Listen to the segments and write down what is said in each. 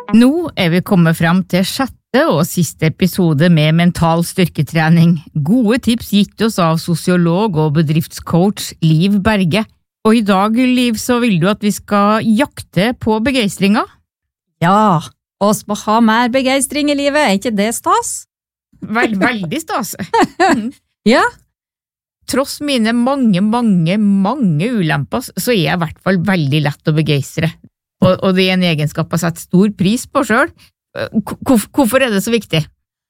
Nå vi kommet frem til sjette og siste episode med mental styrketrening. Gode tips gitt oss av sosiolog og bedriftscoach Liv Berge. Og i dag, Liv, så vil du at vi skal jakte på begeistringa? Ja, oss må ha mer begeistring i livet, ikke det stas? Veldig stas. Ja. Tross mine mange ulemper, så jeg i hvert fall veldig lett å begeistre. Og det en egenskap jeg setter stor pris på selv. Hvorfor det så viktig?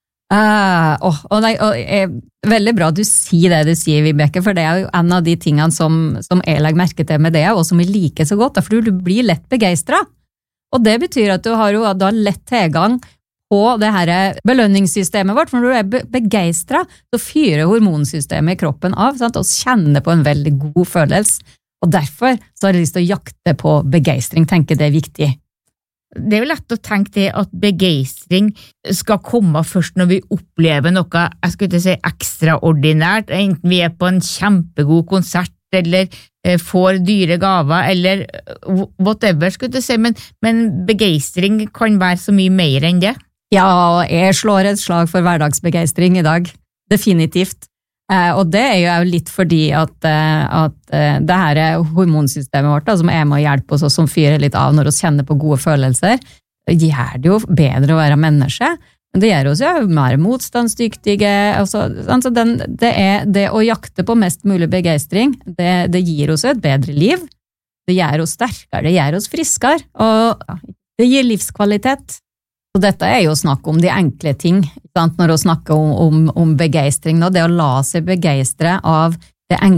Veldig bra at du sier det du sier, Vibeke, for det jo en av de tingene som jeg legger merke til med det, og som jeg liker så godt, for du blir lett begeistret. Og det betyr at du har jo da lett tilgang på det her belønningssystemet vårt, for når du begeistret, så fyrer hormonsystemet i kroppen av, sant? Og kjenner på en veldig god følelse. Og derfor så har jeg lyst til å jakte på begeistring, tenker det viktig. Det jo lett å tenke det at begeistring skal komme først når vi opplever noe, jeg skulle ikke si ekstraordinært, enten vi på en kjempegod konsert, eller får dyre gaver, eller whatever, skulle jeg si, men begeistring kan være så mye mer enn det. Ja, jeg slår et slag for hverdagsbegeistring i dag, definitivt. Og det jo litt fordi at det her hormonsystemet vårt, som må hjelpe oss, og som fyrer litt av når vi kjenner på gode følelser, gjør det jo bedre å være menneske, men det gjør oss jo mer motstandsdyktige, det å jakte på mest mulig begeistring, det gir oss et bedre liv, det gjør oss sterkere, det gjør oss friskere, og det gir livskvalitet. Så dette jo snakk om de enkle ting, sant? Når vi snakker om begeistring, det å la seg begeistre av det enkle